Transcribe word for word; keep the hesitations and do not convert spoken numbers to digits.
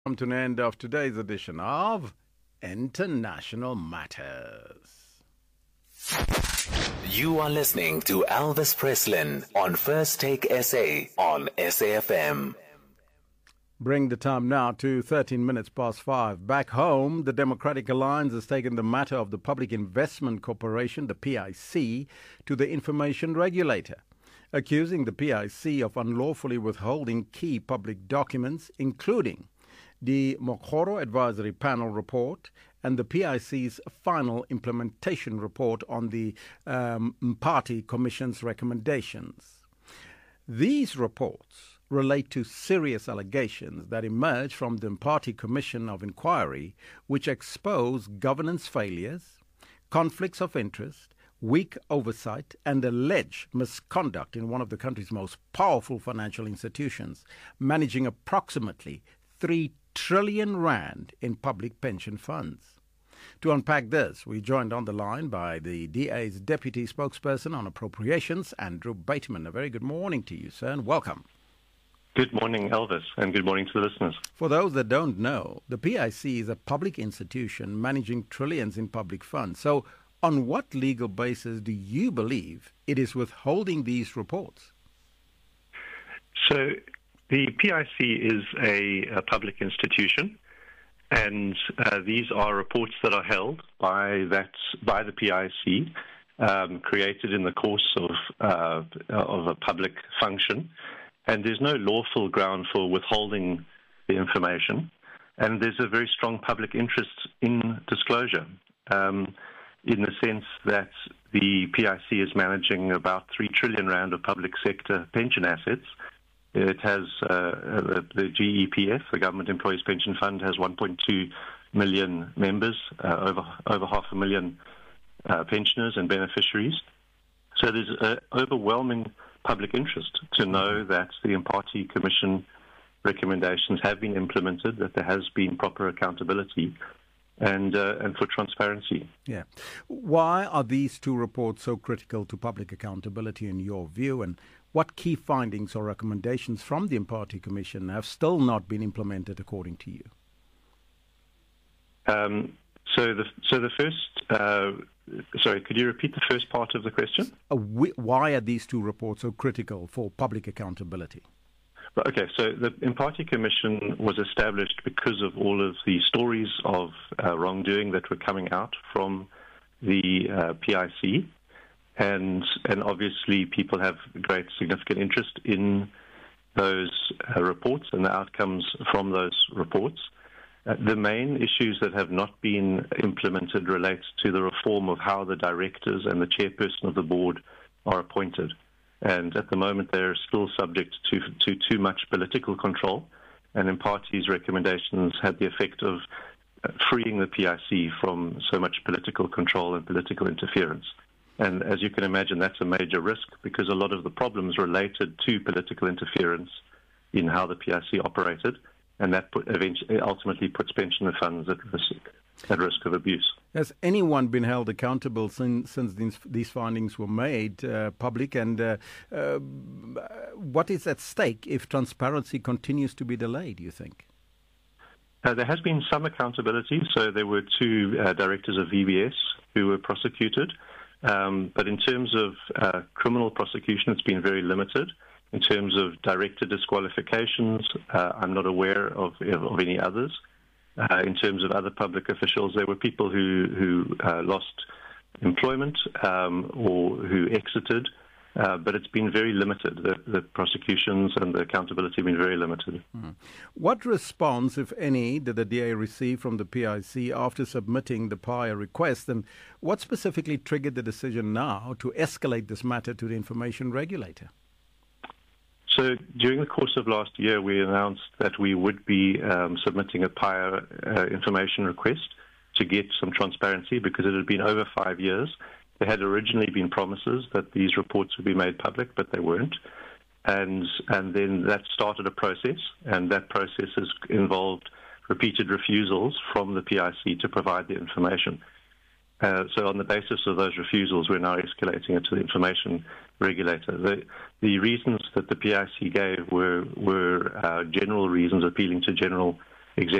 Come to an end of today's edition of International Matters. You are listening to Elvis Preslin on First Take S A on S A F M. Bring the time now to thirteen minutes past five. Back home, the Democratic Alliance has taken the matter of the Public Investment Corporation, the P I C, to the information regulator, accusing the P I C of unlawfully withholding key public documents, including the Mokgoro Advisory Panel report and the P I C's final implementation report on the um, Mpati Commission's recommendations. These reports relate to serious allegations that emerge from the Mpati Commission of Inquiry, which expose governance failures, conflicts of interest, weak oversight, and allege misconduct in one of the country's most powerful financial institutions, managing approximately three trillion rand in public pension funds. To unpack this, we joined on the line by the D A's Deputy Spokesperson on Appropriations, Andrew Bateman. A very good morning to you, sir, and welcome. Good morning, Elvis, and good morning to the listeners. For those that don't know, the P I C is a public institution managing trillions in public funds. So on what legal basis do you believe it is withholding these reports? So the P I C is a, a public institution, and uh, these are reports that are held by that by the P I C, um, created in the course of uh, of a public function, and there's no lawful ground for withholding the information, and there's a very strong public interest in disclosure, um, in the sense that the P I C is managing about three trillion rand of public sector pension assets. It has uh, the G E P F, the Government Employees Pension Fund, has one point two million members, uh, over over half a million uh, pensioners and beneficiaries. So there's an overwhelming public interest to know that the Mpati Commission recommendations have been implemented, that there has been proper accountability, and uh, and for transparency. Yeah. Why are these two reports so critical to public accountability in your view, and what key findings or recommendations from the Mpati Commission have still not been implemented according to you? Um, so the so the first, uh, sorry, could you repeat the first part of the question? Uh, wh- why are these two reports so critical for public accountability? Okay, so the Mpati Commission was established because of all of the stories of uh, wrongdoing that were coming out from the uh, P I C. And and obviously people have great significant interest in those uh, reports and the outcomes from those reports. Uh, the main issues that have not been implemented relate to the reform of how the directors and the chairperson of the board are appointed. And at the moment they're still subject to to too much political control. And Mpati's recommendations had the effect of freeing the P I C from so much political control and political interference. And as you can imagine, that's a major risk because a lot of the problems related to political interference in how the P I C operated, and that put, eventually, ultimately puts pensioner funds at risk, at risk of abuse. Has anyone been held accountable since, since these, these findings were made uh, public, and uh, uh, what is at stake if transparency continues to be delayed, do you think? Uh, there has been some accountability. So there were two uh, directors of V B S who were prosecuted. Um, but in terms of uh, criminal prosecution, it's been very limited. In terms of director disqualifications, uh, I'm not aware of, of any others. Uh, in terms of other public officials, there were people who, who uh, lost employment um, or who exited, uh, but it's been very limited. The, the prosecutions and the accountability have been very limited. Mm. What response, if any, did the D A receive from the P I C after submitting the prior request, and what specifically triggered the decision now to escalate this matter to the information regulator? So during the course of last year, we announced that we would be um, submitting a prior uh, information request to get some transparency because it had been over five years. There had originally been promises that these reports would be made public, but they weren't. And and then that started a process, and that process has involved repeated refusals from the P I C to provide the information. Uh, so on the basis of those refusals, we're now escalating it to the information regulator. The, the reasons that the P I C gave were, were uh, general reasons appealing to general